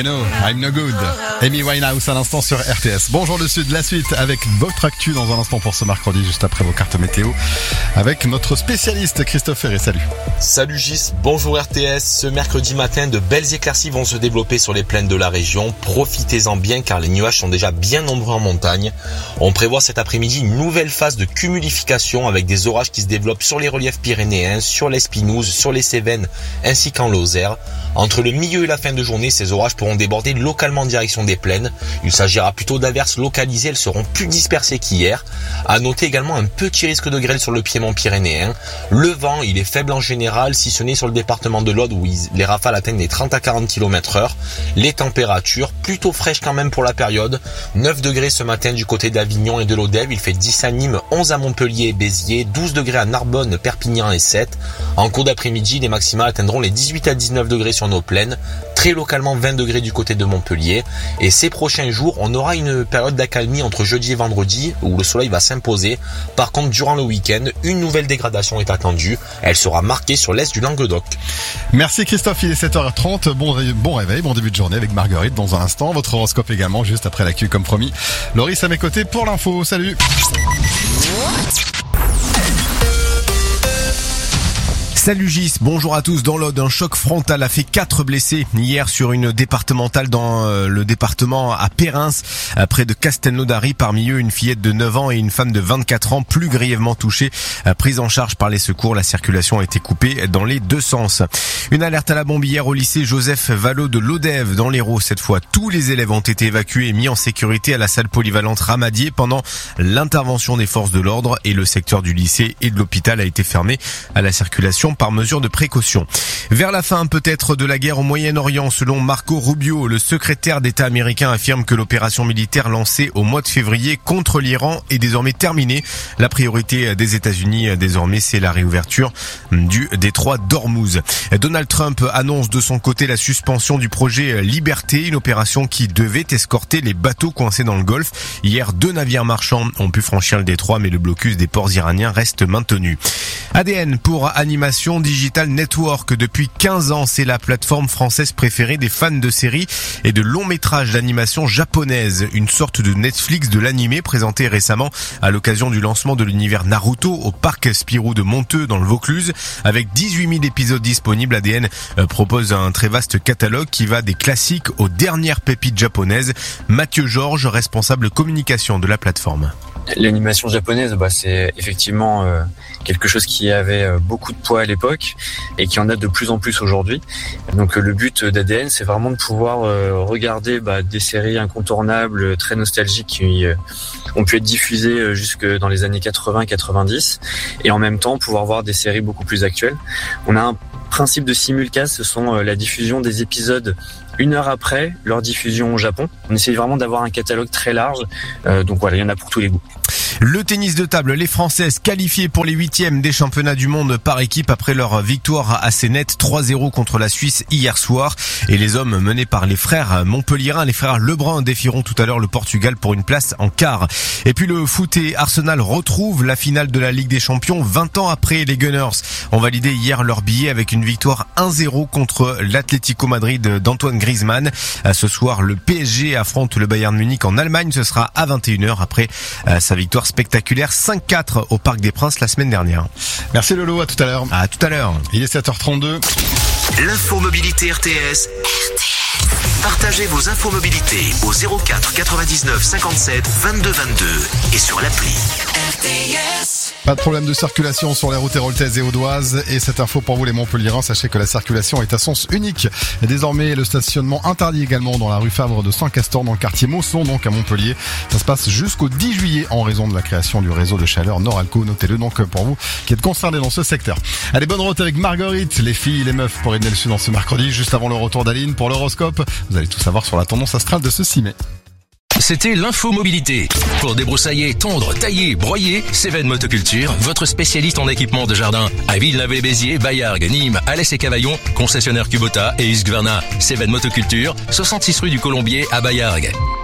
know, I'm no good. Amy Winehouse à l'instant sur RTS. Bonjour le Sud, la suite avec votre actu dans un instant pour ce mercredi, juste après vos cartes météo, avec notre spécialiste Christophe Ferré. Salut. Salut Gis, bonjour RTS. Ce mercredi matin, de belles éclaircies vont se développer sur les plaines de la région. Profitez-en bien car les nuages sont déjà bien nombreux en montagne. On prévoit cet après-midi une nouvelle phase de cumulification avec des orages qui se développent sur les reliefs pyrénéens, sur l'Espinouse, sur les Cévennes ainsi qu'en Lozère. Entre le milieu et la fin de journée, ces orages pourront déborder localement en direction des plaines. Il s'agira plutôt d'averses localisées, elles seront plus dispersées qu'hier. À noter également un petit risque de grêle sur le piémont pyrénéen. Le vent, il est faible en général, si ce n'est sur le département de l'Aude où les rafales atteignent les 30 à 40 km/h. Les températures, plutôt fraîches quand même pour la période. 9 degrés ce matin du côté d'Avignon et de l'Odève, il fait 10 à Nîmes, 11 à Montpellier et Béziers, 12 degrés à Narbonne, Perpignan et 7. En cours d'après-midi, les maximales atteindront les 18 à 19 degrés sur nos plaines, très localement 20 degrés du côté de Montpellier. Et ces prochains jours, on aura une période d'accalmie entre jeudi et vendredi où le soleil va s'imposer. Par contre, durant le week-end, une nouvelle dégradation est attendue. Elle sera marquée sur l'est du Languedoc. Merci Christophe, il est 7h30. Bon réveil, bon début de journée avec Marguerite dans un instant. Votre horoscope également, juste après l'actu comme promis. Loris à mes côtés pour l'info. Salut. Salut Gis, bonjour à tous. Dans l'Aude, un choc frontal a fait 4 blessés hier sur une départementale dans le département à Périns, près de Castelnaudary. Parmi eux, une fillette de 9 ans et une femme de 24 ans, plus grièvement touchées. Prise en charge par les secours, la circulation a été coupée dans les deux sens. Une alerte à la bombe hier au lycée Joseph Vallot de l'Odève dans l'Hérault. Cette fois, tous les élèves ont été évacués et mis en sécurité à la salle polyvalente Ramadier pendant l'intervention des forces de l'ordre, et le secteur du lycée et de l'hôpital a été fermé à la circulation par mesure de précaution. Vers la fin peut-être de la guerre au Moyen-Orient, selon Marco Rubio, le secrétaire d'État américain affirme que l'opération militaire lancée au mois de février contre l'Iran est désormais terminée. La priorité des États-Unis désormais, c'est la réouverture du détroit d'Ormuz. Donald Trump annonce de son côté la suspension du projet Liberté, une opération qui devait escorter les bateaux coincés dans le Golfe. Hier, 2 navires marchands ont pu franchir le détroit, mais le blocus des ports iraniens reste maintenu. ADN pour Animation Digital Network. Depuis 15 ans, c'est la plateforme française préférée des fans de séries et de longs métrages d'animation japonaise. Une sorte de Netflix de l'animé présenté récemment à l'occasion du lancement de l'univers Naruto au parc Spirou de Monteux dans le Vaucluse. Avec 18 000 épisodes disponibles, ADN propose un très vaste catalogue qui va des classiques aux dernières pépites japonaises. Mathieu Georges, responsable communication de la plateforme. L'animation japonaise, c'est effectivement quelque chose qui avait beaucoup de poids à l'époque et qui en a de plus en plus aujourd'hui. Donc le but d'ADN, c'est vraiment de pouvoir regarder des séries incontournables, très nostalgiques qui ont pu être diffusées jusque dans les années 80-90 et en même temps pouvoir voir des séries beaucoup plus actuelles. On a un principe de simulcast, ce sont la diffusion des épisodes 1 heure après leur diffusion au Japon. On essaye vraiment d'avoir un catalogue très large, donc voilà, il y en a pour tous les goûts. Le tennis de table, les Françaises qualifiées pour les 8e des championnats du monde par équipe après leur victoire assez nette 3-0 contre la Suisse hier soir. Et les hommes menés par les frères montpelliérains, les frères Lebrun, défieront tout à l'heure le Portugal pour une place en quart. Et puis le foot et Arsenal retrouvent la finale de la Ligue des Champions 20 ans après. Les Gunners ont validé hier leur billet avec une victoire 1-0 contre l'Atlético Madrid d'Antoine Griezmann. Ce soir, le PSG affronte le Bayern Munich en Allemagne. Ce sera à 21h après sa victoire spectaculaire 5-4 au Parc des Princes la semaine dernière. Merci Lolo, à tout à l'heure. À tout à l'heure. Il est 7h32. L'info mobilité RTS. Partagez vos infos mobilité au 04 99 57 22 22 et sur l'appli RTS. Pas de problème de circulation sur les routes héroltaises et audoises. Et cette info pour vous les Montpelliérains, sachez que la circulation est à sens unique. Et désormais, le stationnement interdit également dans la rue Fabre de Saint-Castor, dans le quartier Mausson, donc à Montpellier. Ça se passe jusqu'au 10 juillet en raison de la création du réseau de chaleur Noralco. Notez-le donc pour vous qui êtes concernés dans ce secteur. Allez, bonne route avec Marguerite, les filles, les meufs pour aider le Sud dans ce mercredi, juste avant le retour d'Aline pour l'horoscope. Vous allez tout savoir sur la tendance astrale de ce 6 mai. C'était l'info mobilité. Pour débroussailler, tondre, tailler, broyer, Cévennes Motoculture, votre spécialiste en équipement de jardin. À Villeneuve-les-Béziers, Bayargues, Nîmes, Alès et Cavaillon, concessionnaire Kubota et Husqvarna. Cévennes Motoculture, 66 rue du Colombier à Bayargues.